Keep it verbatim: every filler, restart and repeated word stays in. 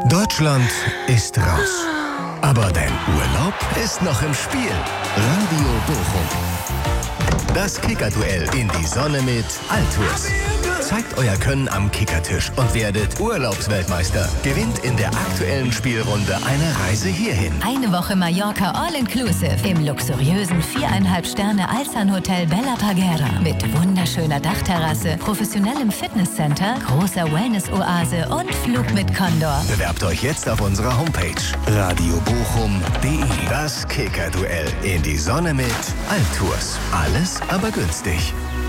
Deutschland ist raus. Aber dein Urlaub ist noch im Spiel. Radio Bochum. Das Kickerduell in die Sonne mit Altours. Zeigt euer Können am Kickertisch und werdet Urlaubsweltmeister. Gewinnt in der aktuellen Spielrunde eine Reise hierhin. Eine Woche Mallorca All-Inclusive im luxuriösen viereinhalb Sterne Alsan Hotel Bella Parguera mit wunderschöner Dachterrasse, professionellem Fitnesscenter, großer Wellness-Oase und Flug mit Condor. Bewerbt euch jetzt auf unserer Homepage radio bochum punkt de. Das Kickerduell in die Sonne mit Altours. Alles aber günstig.